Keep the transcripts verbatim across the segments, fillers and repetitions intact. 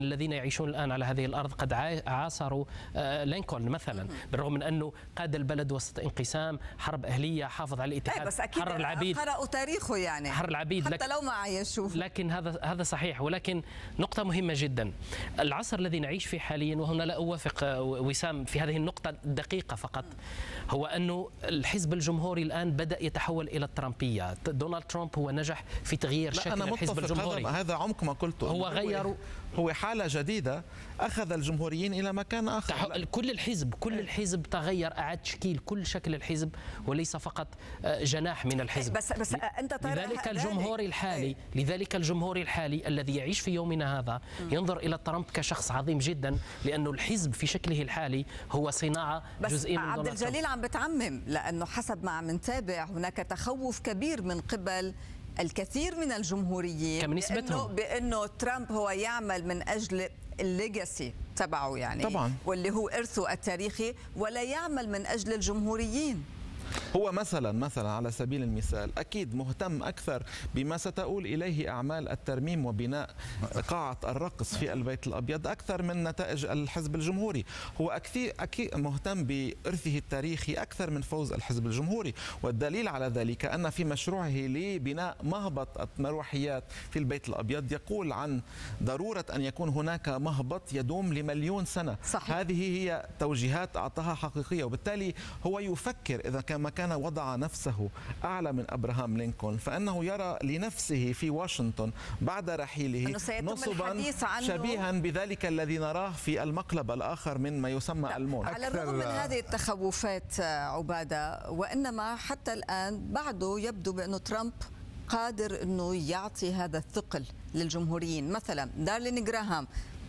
الذين يعيشون الآن على هذه الأرض قد عاصروا لينكولن مثلا، بالرغم من أنه قاد البلد وسط انقسام، حرب أهلية، حافظ على الاتحاد، بس أكيد حرر العبيد، قرأوا تاريخه يعني حرر العبيد، حتى لو ما عايشوه. لكن هذا هذا صحيح. ولكن نقطة مهمة جدا، العصر الذي نعيش فيه حاليا، وهنا لا أوافق وسام في هذه النقطة الدقيقة فقط، هو أنه الحزب الجمهوري الآن بدأ يتحول إلى الترامبية. دونالد ترامب هو نجح في تغيير شكل الحزب الجمهوري. هذا, هذا عمق ما قلته، هو غير، هو حالة جديدة أخذ الجمهوريين إلى مكان آخر. كل الحزب كل الحزب تغير، أعاد تشكيل كل شكل الحزب وليس فقط جناح من الحزب. بس بس أنت ترى لذلك الجمهوري الحالي لذلك الجمهوري الحالي الذي يعيش في يومنا هذا ينظر إلى ترامب كشخص عظيم جدا، لأنه الحزب في شكله الحالي هو صناعة جزئية من عبد الجليل عم بتعمم، لأنه حسب ما عم نتابع هناك تخوف كبير من قبل الكثير من الجمهوريين بأنه, بأنه ترامب هو يعمل من أجل الليجاسي تبعه يعني طبعا، واللي هو إرثه التاريخي، ولا يعمل من أجل الجمهوريين. هو مثلا مثلا على سبيل المثال أكيد مهتم أكثر بما ستؤول إليه أعمال الترميم وبناء قاعة الرقص في البيت الأبيض أكثر من نتائج الحزب الجمهوري. هو أكيد أكيد مهتم بإرثه التاريخي أكثر من فوز الحزب الجمهوري، والدليل على ذلك أن في مشروعه لبناء مهبط المروحيات في البيت الأبيض يقول عن ضرورة أن يكون هناك مهبط يدوم لمليون سنة. صحيح. هذه هي توجيهات أعطاها حقيقية، وبالتالي هو يفكر إذا كان ما كان وضع نفسه أعلى من أبراهام لينكولن فإنه يرى لنفسه في واشنطن بعد رحيله نصبا شبيها بذلك الذي نراه في المقلب الآخر من ما يسمى المون. على الرغم من هذه التخوفات عبادة، وإنما حتى الآن بعده يبدو بأنه ترامب قادر أنه يعطي هذا الثقل للجمهوريين. مثلا دارلين جراهام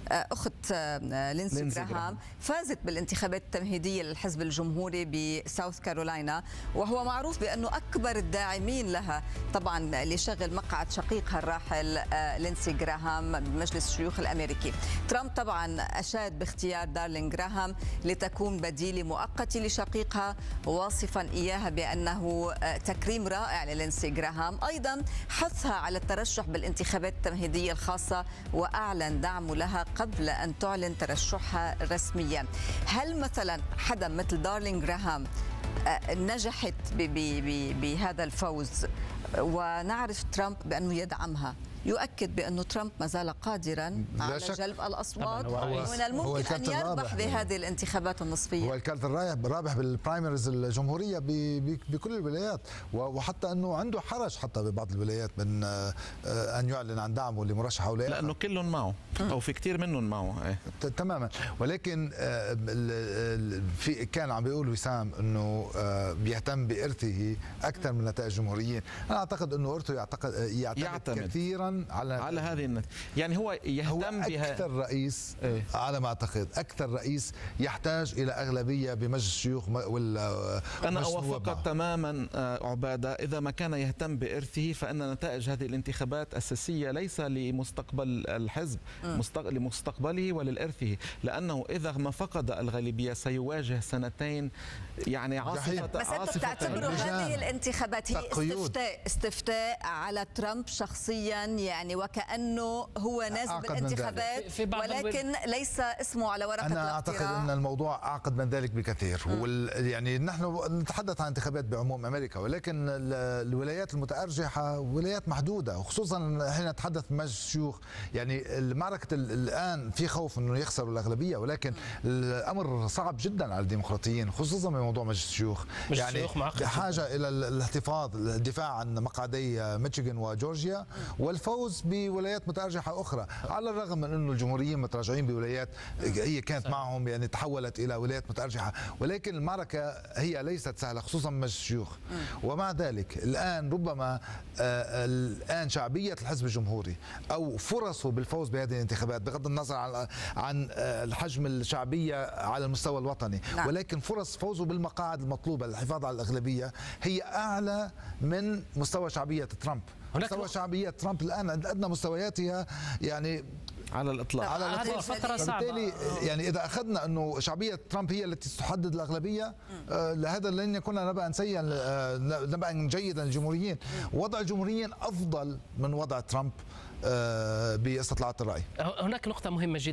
أخت لينسي جراهام فازت بالانتخابات التمهيدية للحزب الجمهوري بساوث كارولاينا، وهو معروف بأنه أكبر الداعمين لها طبعا لشغل مقعد شقيقها الراحل لينسي جراهام بمجلس الشيوخ الأمريكي. ترامب طبعا أشاد باختيار دارلين جراهام لتكون بديلة مؤقتة لشقيقها، واصفا إياها بأنه تكريم رائع للينسي جراهام. أيضا حثها على الترشح بالانتخابات التمهيدية الخاصة، وأعلن دعمه لها قبل أن تعلن ترشحها رسميا. هل مثلا حدا مثل دارلين جراهام نجحت بهذا الفوز ونعرف ترامب بأنه يدعمها، يؤكد بأنه ترامب ما زال قادرا على جلب الأصوات ومن الممكن أن يربح بهذه الانتخابات النصفية؟ هو الكارت الرابح بالبرايمريز الجمهورية بكل الولايات، وحتى أنه عنده حرج حتى ببعض الولايات من أن يعلن عن دعمه لمرشح أو لا، لأنه كلهم معه أو في كثير منهم معه. تماما. ولكن في كان عم بيقول وسام أنه بيهتم بإرثه أكثر من نتائج الجمهوريين. أنا أعتقد أنه إرثه يعتقد يعتمد كثيرا على على هذه النتيجة. يعني هو يهتم هو بها أكثر رئيس إيه؟ على ما أعتقد أكثر رئيس يحتاج إلى أغلبية بمجلس الشيوخ ولا. أنا أوافقك تماما عبادة، إذا ما كان يهتم بإرثه فإن نتائج هذه الانتخابات أساسية ليس لمستقبل الحزب، لمستقبله وللإرثه، لأنه إذا ما فقد الغالبية سيواجه سنتين يعني عاصفة. بس أنتم بتعتبروا هذه الانتخابات هي استفتاء استفتاء على ترامب شخصيا، يعني وكأنه هو ناس بالانتخابات ولكن ليس اسمه على ورقة أنا أعتقد أن الموضوع أعقد من ذلك بكثير. يعني نحن نتحدث عن انتخابات بعموم أمريكا، ولكن الولايات المتأرجحة ولايات محدودة، وخصوصا حين نتحدث مجلس الشيوخ. يعني المعركة الآن في خوف أنه يخسروا الأغلبية، ولكن الأمر صعب جدا على الديمقراطيين خصوصا بموضوع مجلس الشيوخ. يعني بحاجة إلى الاحتفاظ الدفاع عن مقعدي ميشيغان وجورجيا والفوز بولايات متأرجحة أخرى، على الرغم من أنه الجمهوريين متراجعين بولايات هي كانت معهم يعني تحولت إلى ولايات متأرجحة، ولكن المعركة هي ليست سهلة خصوصا مجلس الشيوخ. ومع ذلك الآن ربما آه الآن شعبية الحزب الجمهوري أو فرصه بالفوز بهذه الانتخابات بغض النظر عن عن آه الحجم الشعبية على المستوى الوطني، نعم. ولكن فرص فوزه بالمقاعد المطلوبة للحفاظ على الأغلبية هي أعلى من مستوى شعبية ترامب. مستوى شعبية ترامب الآن عند أدنى مستوياتها يعني على الإطلاق. على هذه الإطلاق. فترة صعبة. فبالتالي يعني إذا أخذنا أنه شعبية ترامب هي التي تحدد الأغلبية، آه لهذا لن يكون نبأ سيئا، آه نبأ جيدا للجمهوريين. وضع الجمهوريين أفضل من وضع ترامب آه باستطلاعات الرأي. هناك نقطة مهمة جدا